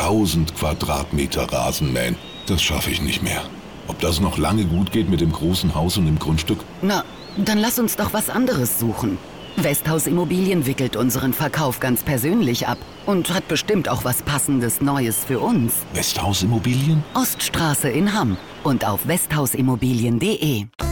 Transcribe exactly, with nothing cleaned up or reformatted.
tausend Quadratmeter Rasenmähen. Das schaffe ich nicht mehr. Ob das noch lange gut geht mit dem großen Haus und dem Grundstück? Na, dann lass uns doch was anderes suchen. Westhaus Immobilien wickelt unseren Verkauf ganz persönlich ab und hat bestimmt auch was Passendes Neues für uns. Westhaus Immobilien? Oststraße in Hamm und auf westhausimmobilien punkt de.